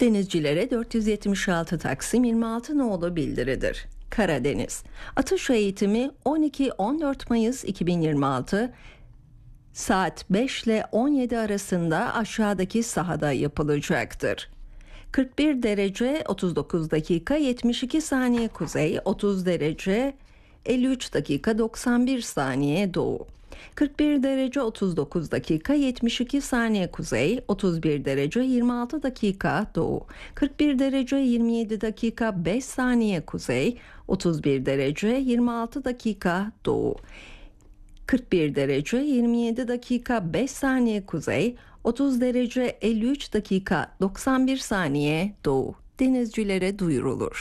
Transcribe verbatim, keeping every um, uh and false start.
Denizcilere dört yüz yetmiş altı Taksim yirmi altı nolu bildiridir. Karadeniz. Atış eğitimi on iki on dört Mayıs iki bin yirmi altı saat beş ile on yedi arasında aşağıdaki sahada yapılacaktır. kırk bir derece otuz dokuz dakika yetmiş iki saniye kuzey, otuz derece elli üç dakika doksan bir saniye doğu. kırk bir derece otuz dokuz dakika yetmiş iki saniye kuzey, otuz bir derece yirmi altı dakika doğu. kırk bir derece yirmi yedi dakika beş saniye kuzey, otuz bir derece yirmi altı dakika doğu. kırk bir derece yirmi yedi dakika beş saniye kuzey, otuz derece elli üç dakika doksan bir saniye doğu. Denizcilere duyurulur.